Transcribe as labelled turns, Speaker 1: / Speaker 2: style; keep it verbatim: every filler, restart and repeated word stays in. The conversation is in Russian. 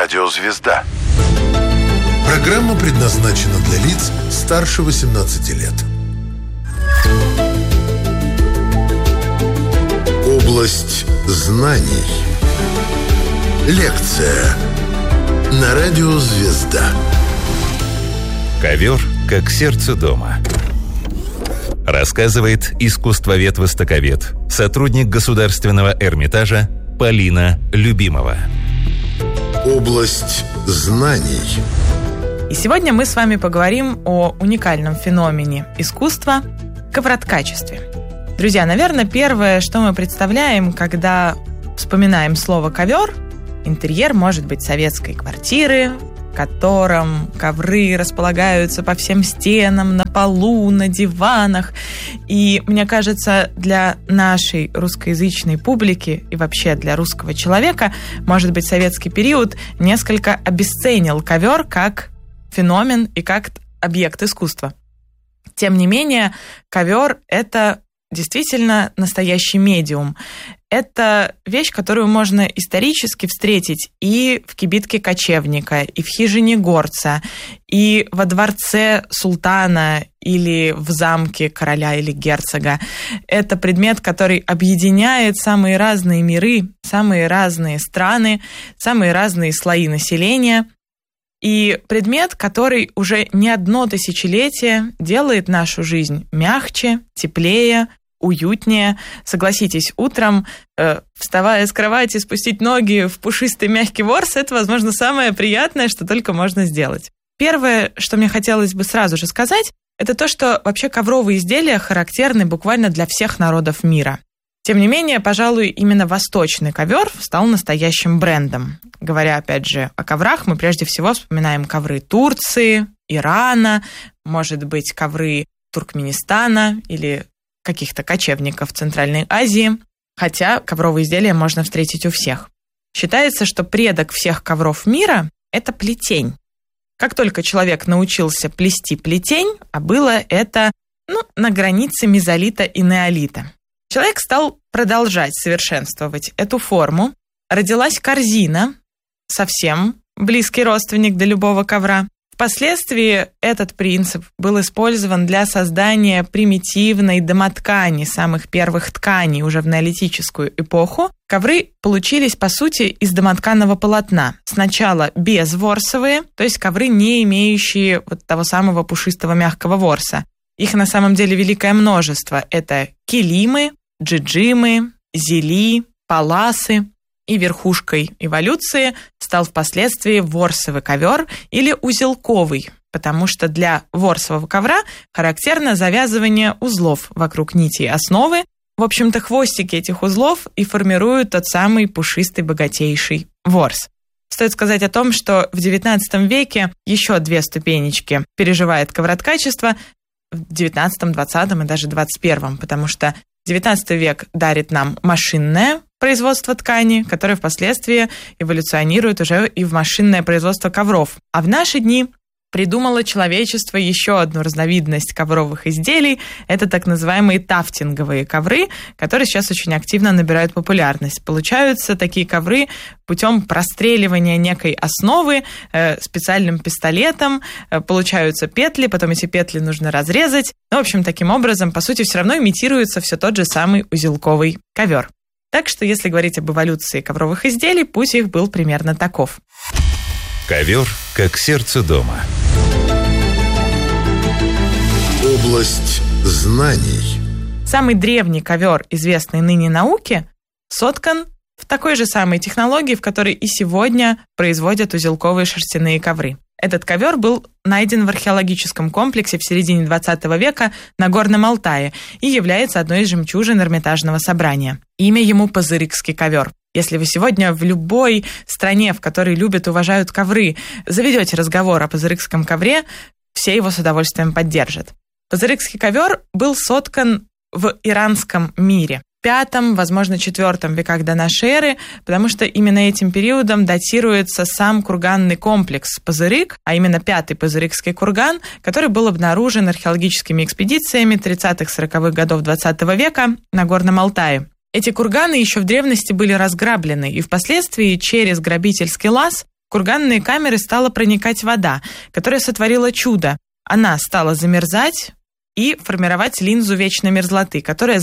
Speaker 1: Радио «Звезда».
Speaker 2: Программа предназначена для лиц старше восемнадцати лет. Область знаний. Лекция на Радио «Звезда».
Speaker 3: Ковер как сердце дома. Рассказывает искусствовед-востоковед, сотрудник Государственного Эрмитажа Полина Любимова.
Speaker 2: Область знаний.
Speaker 4: И сегодня мы с вами поговорим о уникальном феномене искусства – ковроткачестве. Друзья, наверное, первое, что мы представляем, когда вспоминаем слово «ковер», интерьер может быть советской квартиры, в котором ковры располагаются по всем стенам, на полу, на диванах. И, мне кажется, для нашей русскоязычной публики и вообще для русского человека, может быть, советский период несколько обесценил ковер как феномен и как объект искусства. Тем не менее, ковер – это действительно настоящий медиум. Это вещь, которую можно исторически встретить и в кибитке кочевника, и в хижине горца, и во дворце султана, или в замке короля или герцога. Это предмет, который объединяет самые разные миры, самые разные страны, самые разные слои населения. И предмет, который уже не одно тысячелетие делает нашу жизнь мягче, теплее, уютнее. Согласитесь, утром, э, вставая с кровати, спустить ноги в пушистый мягкий ворс – это, возможно, самое приятное, что только можно сделать. Первое, что мне хотелось бы сразу же сказать, это то, что вообще ковровые изделия характерны буквально для всех народов мира. Тем не менее, пожалуй, именно восточный ковер стал настоящим брендом. Говоря, опять же, о коврах, мы прежде всего вспоминаем ковры Турции, Ирана, может быть, ковры Туркменистана или каких-то кочевников Центральной Азии, хотя ковровые изделия можно встретить у всех. Считается, что предок всех ковров мира – это плетень. Как только человек научился плести плетень, а было это ну, на границе мезолита и неолита, человек стал продолжать совершенствовать эту форму. Родилась корзина, совсем близкий родственник для любого ковра. Впоследствии этот принцип был использован для создания примитивной домоткани, самых первых тканей уже в неолитическую эпоху. Ковры получились, по сути, из домотканного полотна. Сначала безворсовые, то есть ковры, не имеющие вот того самого пушистого мягкого ворса. Их на самом деле великое множество. Это килимы, джиджимы, зели, паласы. И верхушкой эволюции стал впоследствии ворсовый ковер или узелковый, потому что для ворсового ковра характерно завязывание узлов вокруг нитей основы. В общем-то, хвостики этих узлов и формируют тот самый пушистый, богатейший ворс. Стоит сказать о том, что в девятнадцатом веке еще две ступенечки переживает ковроткачество в девятнадцатом, двадцатом и даже двадцать первом, потому что девятнадцатый век дарит нам машинное производство ткани, которое впоследствии эволюционирует уже и в машинное производство ковров. А в наши дни придумало человечество еще одну разновидность ковровых изделий. Это так называемые тафтинговые ковры, которые сейчас очень активно набирают популярность. Получаются такие ковры путем простреливания некой основы э, специальным пистолетом. Э, получаются петли, потом эти петли нужно разрезать. Ну, в общем, таким образом, по сути, все равно имитируется все тот же самый узелковый ковер. Так что, если говорить об эволюции ковровых изделий, путь их был примерно таков.
Speaker 3: Ковер как сердце дома.
Speaker 2: Область знаний.
Speaker 4: Самый древний ковер, известный ныне науке, соткан в такой же самой технологии, в которой и сегодня производят узелковые шерстяные ковры. Этот ковер был найден в археологическом комплексе в середине двадцатого века на Горном Алтае и является одной из жемчужин Эрмитажного собрания. Имя ему Пазырыкский ковер. Если вы сегодня в любой стране, в которой любят и уважают ковры, заведете разговор о Пазырыкском ковре, все его с удовольствием поддержат. Пазырыкский ковер был соткан в иранском мире. пятом, возможно, четвертом веках до нашей эры, потому что именно этим периодом датируется сам курганный комплекс Пазырык, а именно пятый Пазырыкский курган, который был обнаружен археологическими экспедициями тридцатых-сороковых годов двадцатого века на Горном Алтае. Эти курганы еще в древности были разграблены, и впоследствии через грабительский лаз в курганные камеры стала проникать вода, которая сотворила чудо. Она стала замерзать и формировать линзу вечной мерзлоты, которая